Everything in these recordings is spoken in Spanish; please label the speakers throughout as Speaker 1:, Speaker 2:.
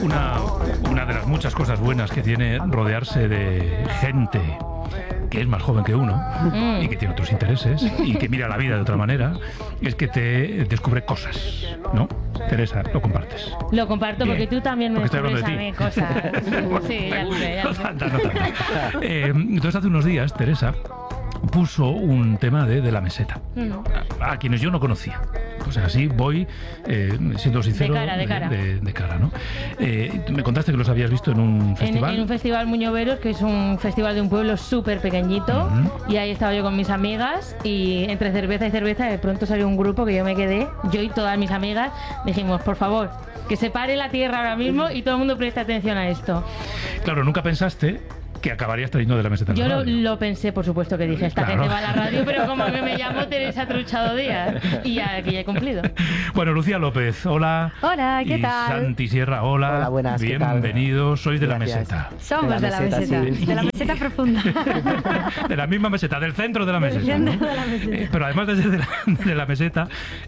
Speaker 1: Una de las muchas cosas buenas que tiene rodearse de gente que es más joven que uno y que tiene otros intereses y que mira la vida de otra manera, es que te descubre cosas, ¿no? Teresa, lo compartes.
Speaker 2: Lo comparto. Bien. Porque tú también me descubres a mí cosas. Sí, ya lo sé.
Speaker 1: No tanto. Entonces hace unos días Teresa puso un tema de la meseta, a quienes yo no conocía. O sea, así voy, siendo sincero, de cara, ¿no? Me contaste que los habías visto en un festival.
Speaker 2: En un festival Muñoveros, que es un festival de un pueblo súper pequeñito, y ahí estaba yo con mis amigas, y entre cerveza y cerveza de pronto salió un grupo que yo me quedé, yo y todas mis amigas, dijimos, por favor, que se pare la tierra ahora mismo y todo el mundo preste atención a esto.
Speaker 1: Claro, nunca pensaste que acabarías trayendo de la meseta.
Speaker 2: Yo lo pensé, por supuesto, que dije, esta gente va a la radio, pero como me llamo Teresa Truchado Díaz, y ya he cumplido.
Speaker 1: Bueno, Lucía López, hola.
Speaker 3: Hola, ¿qué tal?
Speaker 1: Santi Sierra, hola.
Speaker 4: Hola, buenas,
Speaker 1: bienvenidos, sois de la meseta.
Speaker 3: Somos de la meseta, sí. De la meseta profunda.
Speaker 1: De la misma meseta, del centro de la meseta. ¿No?
Speaker 3: De la meseta.
Speaker 1: Pero además de ser de la meseta,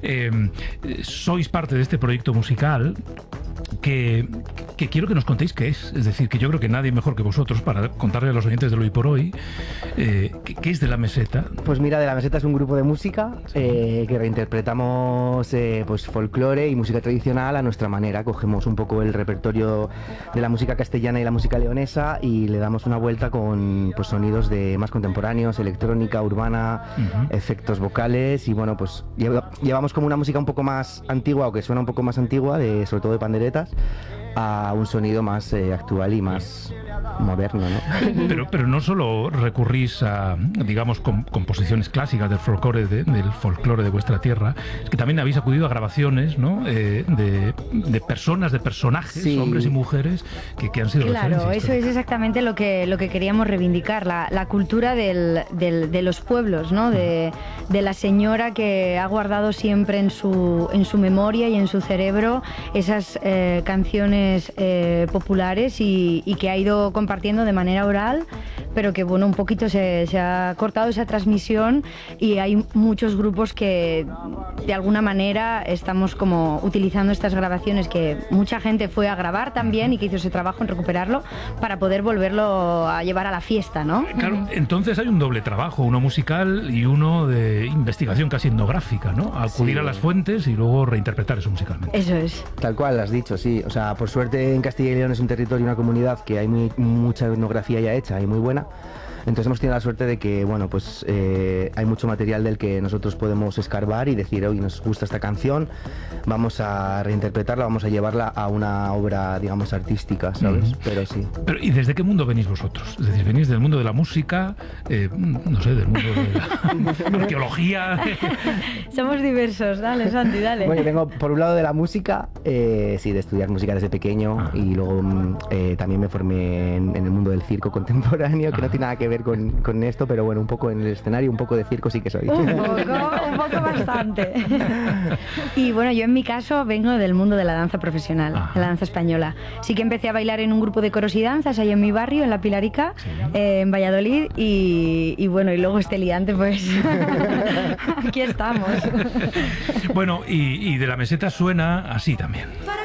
Speaker 1: sois parte de este proyecto musical que quiero que nos contéis qué es. Es decir, que yo creo que nadie mejor que vosotros para contarle a los oyentes de Hoy por Hoy qué es de la meseta.
Speaker 4: Pues mira, de la meseta es un grupo de música que reinterpretamos pues folclore y música tradicional a nuestra manera. Cogemos un poco el repertorio de la música castellana y la música leonesa y le damos una vuelta con pues sonidos de más contemporáneos, electrónica, urbana, efectos vocales, y bueno, pues llevamos como una música un poco más antigua, o que suena un poco más antigua, sobre todo de panderetas, a un sonido más actual y más moderno, ¿no?
Speaker 1: Pero no solo recurrís a, digamos, composiciones clásicas del folclore de vuestra tierra, es que también habéis acudido a grabaciones, ¿no? De personas, de personajes, sí, hombres y mujeres que han sido referencias.
Speaker 3: Claro, eso es exactamente lo que queríamos reivindicar, la cultura de los pueblos, ¿no? De la señora que ha guardado siempre en su memoria y en su cerebro esas canciones populares y que ha ido compartiendo de manera oral, pero que bueno, un poquito se ha cortado esa transmisión, y hay muchos grupos que de alguna manera estamos como utilizando estas grabaciones que mucha gente fue a grabar también y que hizo ese trabajo en recuperarlo para poder volverlo a llevar a la fiesta, ¿no?
Speaker 1: Claro, entonces hay un doble trabajo, uno musical y uno de investigación casi etnográfica, ¿no? Acudir a las fuentes y luego reinterpretar eso musicalmente.
Speaker 3: Eso es.
Speaker 4: Tal cual, has dicho, sí. O sea, por suerte en Castilla y León es un territorio y una comunidad que hay mucha etnografía ya hecha y muy buena. Entonces hemos tenido la suerte de que, bueno, pues hay mucho material del que nosotros podemos escarbar y decir, hoy nos gusta esta canción, vamos a reinterpretarla, vamos a llevarla a una obra, digamos, artística, ¿sabes? Pero sí.
Speaker 1: ¿Y desde qué mundo venís vosotros? Es decir, ¿venís del mundo de la música? No sé, del mundo de la arqueología.
Speaker 3: Somos diversos, dale, Santi, dale.
Speaker 4: Bueno, vengo por un lado de la música, sí, de estudiar música desde pequeño, y luego también me formé en el mundo del circo contemporáneo, que no tiene nada que ver con esto, pero bueno, un poco en el escenario, un poco de circo sí que soy.
Speaker 3: Un poco bastante. Y bueno, yo en mi caso vengo del mundo de la danza profesional, de la danza española. Sí que empecé a bailar en un grupo de coros y danzas ahí en mi barrio, en La Pilarica, en Valladolid, y bueno, y luego este liante, pues aquí estamos.
Speaker 1: Bueno, y de la meseta suena así también.